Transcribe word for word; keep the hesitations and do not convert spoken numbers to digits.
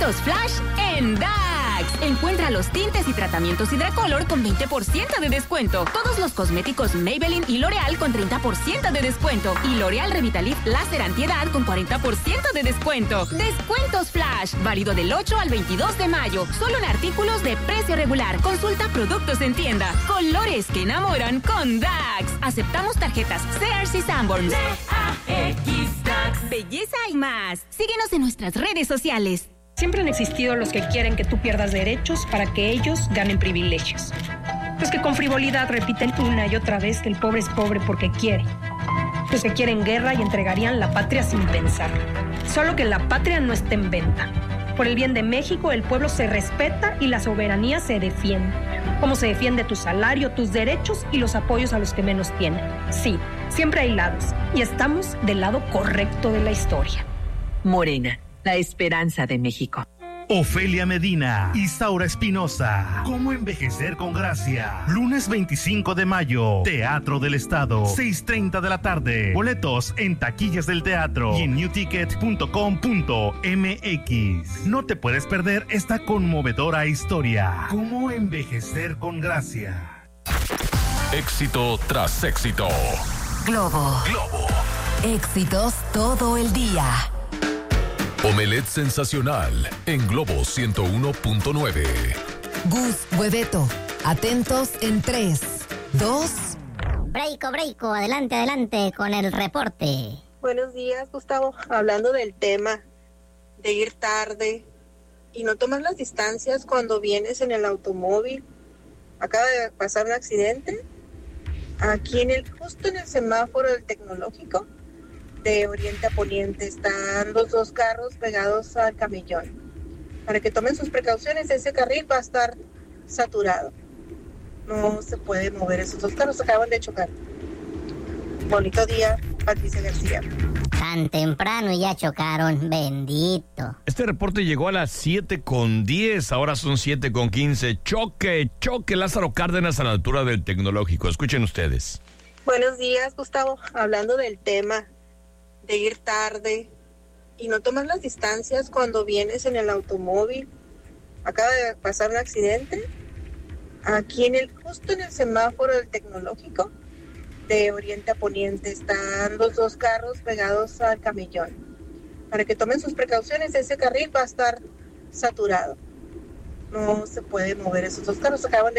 Descuentos Flash en D A X. Encuentra los tintes y tratamientos Hidracolor con veinte por ciento de descuento. Todos los cosméticos Maybelline y L'Oreal con treinta por ciento de descuento. Y L'Oreal Revitalift Láser Antiedad con cuarenta por ciento de descuento. Descuentos Flash. Válido del ocho al veintidós de mayo. Solo en artículos de precio regular. Consulta productos en tienda. Colores que enamoran con D A X. Aceptamos tarjetas Sears y Sanborns. D A X D A X. Belleza y más. Síguenos en nuestras redes sociales. Siempre han existido los que quieren que tú pierdas derechos para que ellos ganen privilegios. Los que con frivolidad repiten una y otra vez que el pobre es pobre porque quiere. Los que quieren guerra y entregarían la patria sin pensar. Solo que la patria no está en venta. Por el bien de México, el pueblo se respeta y la soberanía se defiende. Como se defiende tu salario, tus derechos y los apoyos a los que menos tienen. Sí, siempre hay lados y estamos del lado correcto de la historia. Morena, la esperanza de México. Ofelia Medina, Isaura Espinosa, ¿Cómo envejecer con gracia? Lunes veinticinco de mayo, Teatro del Estado, seis treinta de la tarde. Boletos en taquillas del teatro y en new ticket punto com punto m x. No te puedes perder esta conmovedora historia. ¿Cómo envejecer con gracia? Éxito tras éxito. Globo. Globo. Éxitos todo el día. Omelette sensacional en Globo ciento uno punto nueve. Gus Hueveto, atentos en tres, dos. Breiko, breiko, adelante, adelante con el reporte. Buenos días, Gustavo. Hablando del tema de ir tarde y no tomar las distancias cuando vienes en el automóvil. Acaba de pasar un accidente aquí en el, justo en el semáforo del Tecnológico. De oriente a poniente están los dos carros pegados al camellón. Para que tomen sus precauciones, ese carril va a estar saturado. No se puede mover, esos dos carros acaban de chocar. Bonito día, Patricia García. Tan temprano y ya chocaron, bendito. Este reporte llegó a las siete con diez, ahora son siete con quince. Choque, choque Lázaro Cárdenas a la altura del Tecnológico. Escuchen ustedes. Buenos días, Gustavo. Hablando del tema de ir tarde y no tomar las distancias cuando vienes en el automóvil. Acaba de pasar un accidente aquí en el, justo en el semáforo del Tecnológico. De oriente a poniente están los dos carros pegados al camellón. Para que tomen sus precauciones, ese carril va a estar saturado. No se puede mover, esos dos carros acaban de